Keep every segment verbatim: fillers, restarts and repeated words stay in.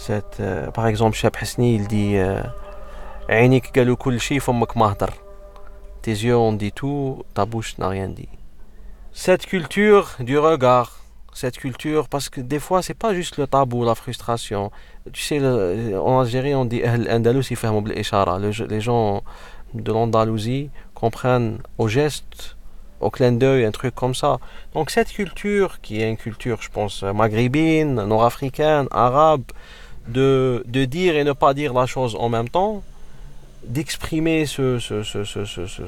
Cette, euh, par exemple, Cheb Hasni, il dit euh, عينيك قالوا كل شي فمك ما هدر. Tes yeux ont dit tout, ta bouche n'a rien dit. Cette culture du regard, cette culture, parce que des fois, c'est pas juste le tabou, la frustration. Tu sais, le- en Algérie, on dit أهل الأندلس يفهموا بالإشارة. Le- Les gens de l'Andalousie comprennent au geste, au clin d'œil, un truc comme ça. Donc cette culture, qui est une culture, je pense, maghrébine, nord-africaine, arabe, de, de dire et ne pas dire la chose en même temps, d'exprimer ce, ce, ce, ce, ce, ce-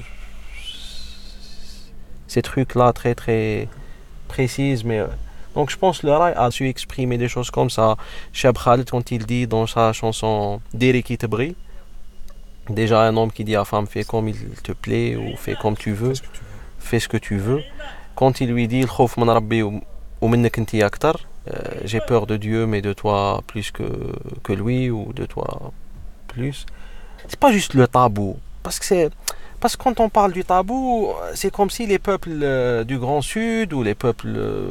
ces trucs-là très très précises. Mais euh, donc je pense que le Rai a su exprimer des choses comme ça. Cheb Khaled, quand il dit dans sa chanson Diri qui te brille, déjà un homme qui dit à la femme fais comme il te plaît ou fais comme tu veux, Fais ce que tu veux. fais ce que tu veux. Quand il lui dit الخوف من ربي ومنك انت أكتر, euh, j'ai peur de Dieu mais de toi plus que, que lui ou de toi plus. C'est pas juste le tabou. Parce que c'est. Parce que quand on parle du tabou, c'est comme si les peuples euh, du Grand Sud ou les peuples. euh,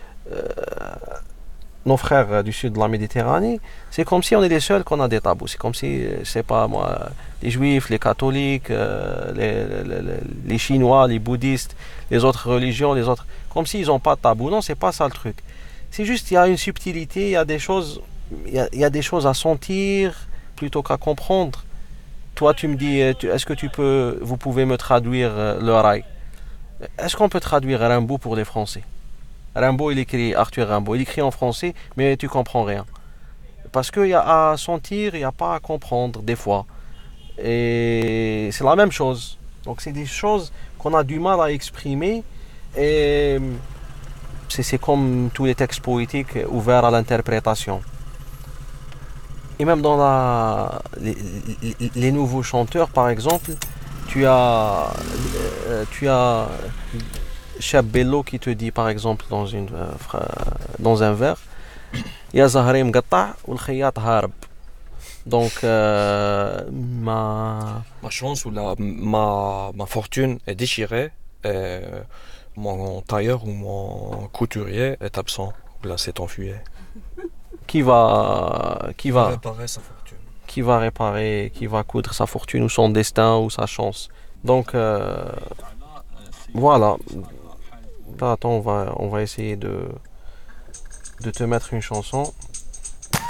nos frères euh, du sud de la Méditerranée, c'est comme si on est les seuls qu'on a des tabous. C'est comme si, euh, je sais pas moi, les juifs, les catholiques, euh, les, les- les- les chinois, les bouddhistes, les autres religions, les autres. Comme s'ils n'ont pas de tabou. Non, c'est pas ça le truc. C'est juste, il y a une subtilité, il y a des choses. Il y a, il y a des choses à sentir plutôt qu'à comprendre. Toi, tu me dis, euh, tu- est-ce que tu peux, vous pouvez me traduire euh, le rail? Est-ce qu'on peut traduire Rimbaud pour les Français? Rimbaud, il écrit Arthur Rimbaud, il écrit en français, mais tu comprends rien. Parce qu'il y a à sentir, il n'y a pas à comprendre des fois. Et c'est la même chose. Donc c'est des choses qu'on a du mal à exprimer. Et c'est, c'est comme tous les textes poétiques ouverts à l'interprétation. Et même dans la, les, les- les nouveaux chanteurs, par exemple, tu as, euh, tu as Chab Bello qui te dit, par exemple, dans, une, euh, dans un vers, يا زهري مقطع والخياط هارب. Donc, euh, ma... Ma chance ou la, ma, ma fortune est déchirée et mon tailleur ou mon couturier est absent. Ou là, s'est enfui. qui va, qui Il va va, réparer sa fortune. qui va réparer, qui va coudre sa fortune ou son destin ou sa chance. Donc, euh, voilà. Là, attends, on va, on va essayer de, de te mettre une chanson.